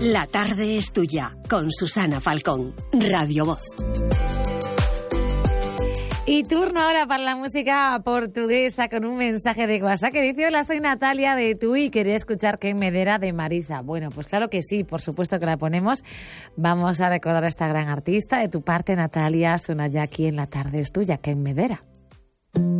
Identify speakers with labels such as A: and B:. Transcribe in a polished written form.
A: La tarde es tuya, con Susana Falcón, Radio Voz.
B: Y turno ahora para la música portuguesa con un mensaje de WhatsApp que dice: hola, soy Natalia de Tui y quería escuchar Quen me dera de Marisa. Bueno, pues claro que sí, por supuesto que la ponemos. Vamos a recordar a esta gran artista. De tu parte, Natalia, suena ya aquí en La tarde es tuya, Quen me dera.